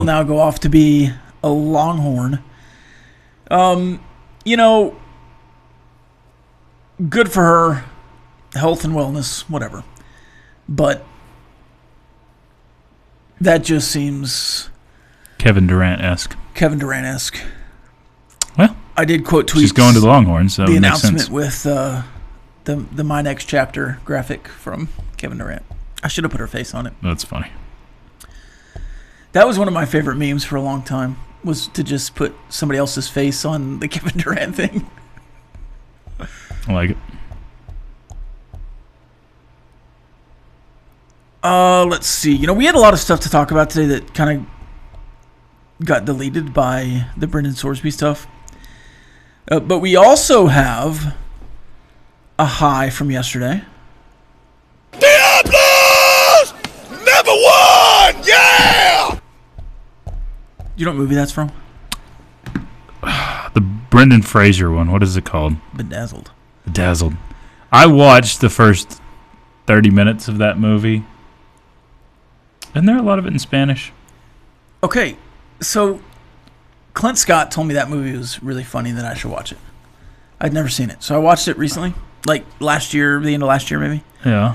now go off to be a Longhorn. You know, good for her, health and wellness, whatever. But that just seems Kevin Durant-esque. Well, I did quote tweet. She's going to the Longhorns, so the it makes announcement sense. with the My Next Chapter graphic from Kevin Durant. I should have put her face on it. That's funny. That was one of my favorite memes for a long time, was to just put somebody else's face on the Kevin Durant thing. I like it. Let's see. You know, we had a lot of stuff to talk about today that kind of got deleted by the Brendan Sorsby stuff. But we also have a high from yesterday. Diablos! Never won! Yeah! You know what movie that's from? The Brendan Fraser one. What is it called? Bedazzled. Bedazzled. I watched the first 30 minutes of that movie. Isn't there a lot of it in Spanish? Okay, so Clint Scott told me that movie was really funny and that I should watch it. I'd never seen it, so I watched it recently, like last year, the end of last year maybe. Yeah.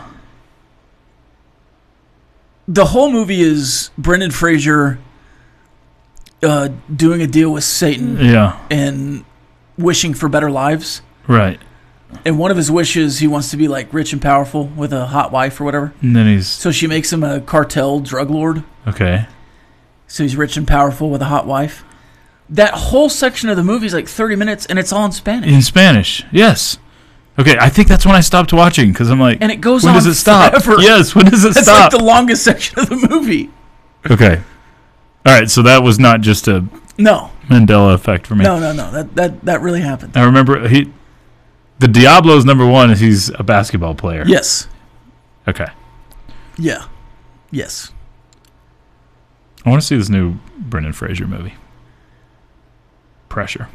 The whole movie is Brendan Fraser doing a deal with Satan and wishing for better lives. Right. And one of his wishes, he wants to be like rich and powerful with a hot wife or whatever. And then So she makes him a cartel drug lord. Okay. So he's rich and powerful with a hot wife. That whole section of the movie is like 30 minutes, and it's all in Spanish. In Spanish, yes. Okay, I think that's when I stopped watching, because I'm like, and it goes when on does it stop? forever. Yes, when does it That's stop? like the longest section of the movie. Okay. All right, so that was not just a Mandela effect for me. No. That really happened. I remember the Diablo's number one is he's a basketball player. Yes. Okay. Yeah. Yes. I want to see this new Brendan Fraser movie. Pressure.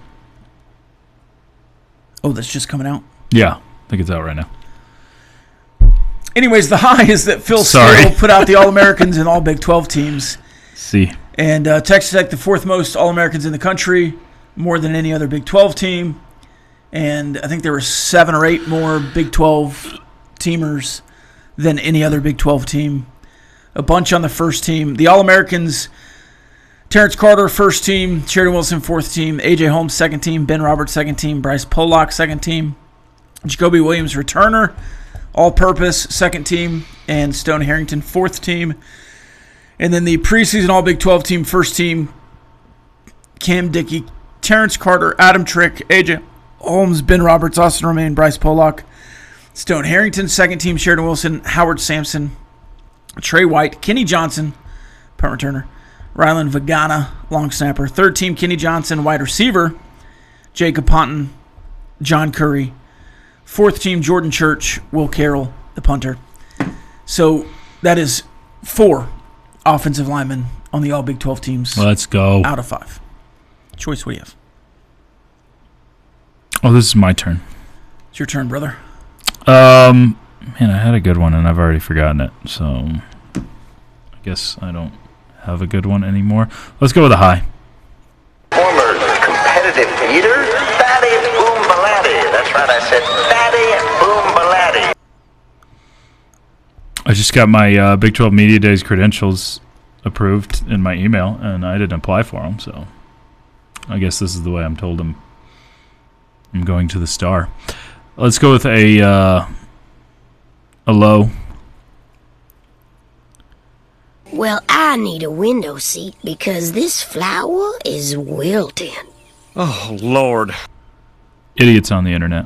Oh, that's just coming out? Yeah, I think it's out right now. Anyways, the high is that Phil Steele put out the All-Americans and all Big 12 teams. See. And Texas Tech, the fourth most All-Americans in the country, more than any other Big 12 team. And I think there were 7 or 8 more Big 12 teamers than any other Big 12 team. A bunch on the first team. The All-Americans, Terrence Carter, first team. Sheridan Wilson, fourth team. A.J. Holmes, second team. Ben Roberts, second team. Bryce Pollock, second team. Jacoby Williams, returner. All-purpose, second team. And Stone Harrington, fourth team. And then the preseason All-Big 12 team, first team. Cam Dickey, Terrence Carter, Adam Trick, A.J. Holmes, Ben Roberts, Austin Romaine, Bryce Pollock. Stone Harrington, second team. Sheridan Wilson, Howard Sampson. Trey White, Kenny Johnson, punt returner. Rylan Vagana, long snapper. Third team, Kenny Johnson, wide receiver. Jacob Ponton, John Curry. Fourth team, Jordan Church, Will Carroll, the punter. So that is 4 offensive linemen on the all Big 12 teams. Let's go. Out of 5. Choice, what do you have? Oh, this is my turn. It's your turn, brother. Man, I had a good one, and I've already forgotten it. So I guess I don't have a good one anymore. Let's go with a high. Former competitive eater, Fatty Boom Balatti. That's right, I said Fatty Boom Balatti. I just got my Big 12 Media Days credentials approved in my email, and I didn't apply for them, so I guess this is the way I'm told I'm going to the Star. Let's go with a low. Well, I need a window seat because this flower is wilting. Oh, Lord. Idiots on the internet.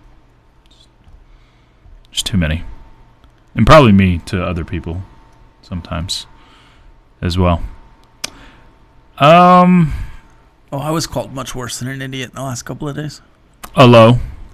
There's too many. And probably me to other people sometimes as well. Oh, I was called much worse than an idiot in the last couple of days. A low.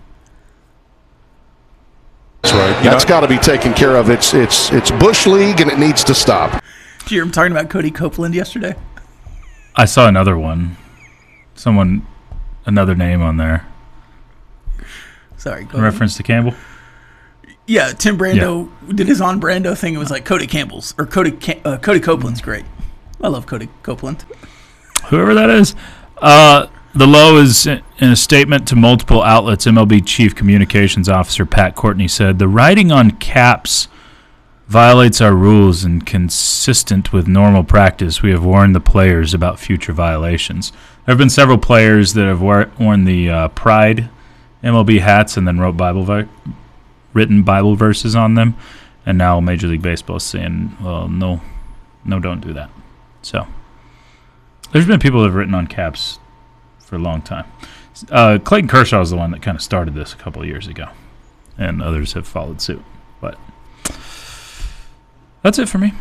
That's right. That's got to be taken care of. It's Bush League, and it needs to stop. Did you hear him talking about Cody Copeland yesterday? I saw another one. Another name on there. Sorry, go in reference to Campbell? Yeah, Tim Brando did his on Brando thing. It was like Cody Campbell's, or Cody Copeland's great. I love Cody Copeland. Whoever that is. The low is in a statement to multiple outlets. MLB Chief Communications Officer Pat Courtney said, "The writing on caps violates our rules and consistent with normal practice. We have warned the players about future violations." There have been several players that have worn the Pride MLB hats and then written Bible verses on them, and now Major League Baseball is saying, well, no, don't do that. So there's been people that have written on caps for a long time. Clayton Kershaw is the one that kind of started this a couple of years ago, and others have followed suit. But that's it for me.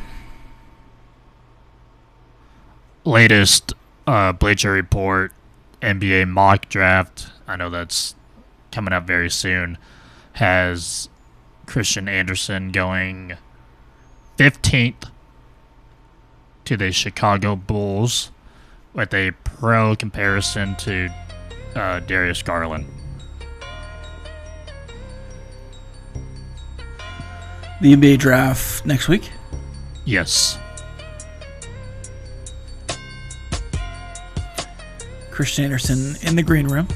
Latest Bleacher Report NBA mock draft, I know that's coming up very soon, has Christian Anderson going 15th to the Chicago Bulls with a pro comparison to Darius Garland. The NBA draft next week? Yes. Christian Anderson in the green room.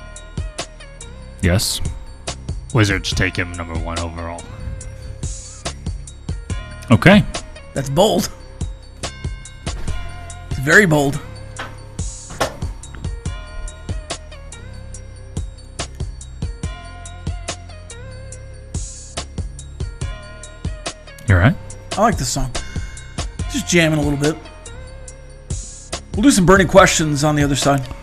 Yes. Wizards take him number 1 overall. Okay. That's bold. It's very bold. You all right? I like this song. Just jamming a little bit. We'll do some burning questions on the other side.